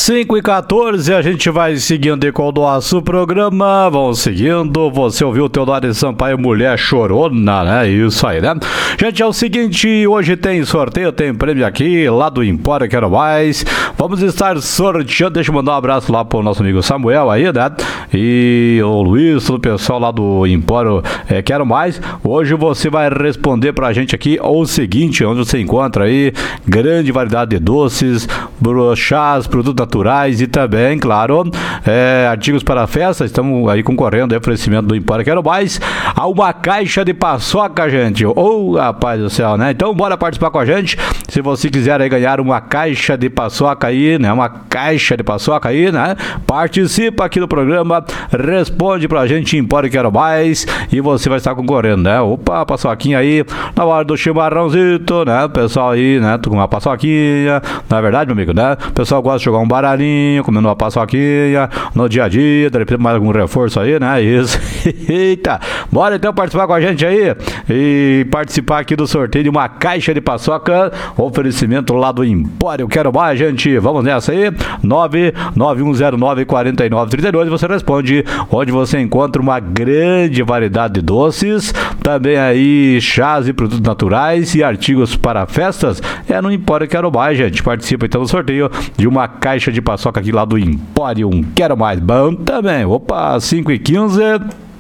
5h14, a gente vai seguindo com o nosso programa, vamos seguindo, você ouviu o Teodoro Sampaio, Mulher Chorona, né, isso aí, né? Gente, é o seguinte, hoje tem sorteio, tem prêmio aqui, lá do Empório Quero Mais, vamos estar sorteando, deixa eu mandar um abraço lá pro nosso amigo Samuel aí, né, e o Luiz, o pessoal lá do Empório Quero Mais. Hoje você vai responder pra gente aqui o seguinte, onde você encontra aí grande variedade de doces, chás, produtos naturais e também, claro, artigos para festa. Estamos aí concorrendo ao oferecimento do Empório Quero Mais a uma caixa de paçoca, gente. Rapaz do céu, né? Então bora participar com a gente. Se você quiser aí ganhar uma caixa de paçoca aí, né? Uma caixa de paçoca aí, né? Participa aqui do programa, responde pra gente Empório Quero Mais e você vai estar concorrendo, né? Opa, paçoquinha aí na hora do chimarrãozito, né? O pessoal aí, né? Com uma paçoquinha, na verdade, meu amigo, né? O pessoal gosta de jogar um baralhinho, comendo uma paçoquinha no dia a dia, de repente mais algum reforço aí, né? Isso. Eita! Bora então participar com a gente aí e participar aqui do sorteio de uma caixa de paçoca, oferecimento lá do Empório Quero Mais, gente. Vamos nessa aí, 991094932, você responde onde você encontra uma grande variedade de doces, também aí chás e produtos naturais e artigos para festas, no Empório Quero Mais, gente. Participa então do sorteio de uma caixa de paçoca aqui lá do Empório Quero Mais. Bom também. Opa, 5h15.